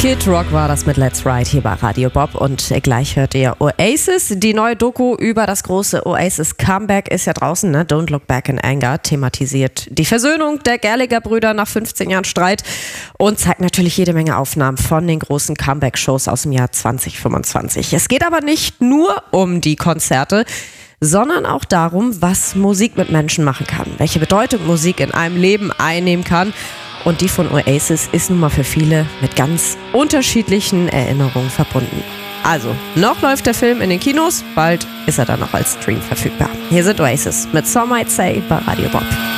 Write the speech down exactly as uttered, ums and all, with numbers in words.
Kid Rock war das mit Let's Ride hier bei Radio Bob und gleich hört ihr Oasis. Die neue Doku über das große Oasis Comeback ist ja draußen, ne? Don't Look Back in Anger thematisiert die Versöhnung der Gallagher-Brüder nach fünfzehn Jahren Streit und zeigt natürlich jede Menge Aufnahmen von den großen Comeback-Shows aus dem Jahr zwanzig fünfundzwanzig. Es geht aber nicht nur um die Konzerte, sondern auch darum, was Musik mit Menschen machen kann, welche Bedeutung Musik in einem Leben einnehmen kann. Und die von Oasis ist nun mal für viele mit ganz unterschiedlichen Erinnerungen verbunden. Also, noch läuft der Film in den Kinos, bald ist er dann auch als Stream verfügbar. Hier sind Oasis mit Some Might Say bei Radio Bob.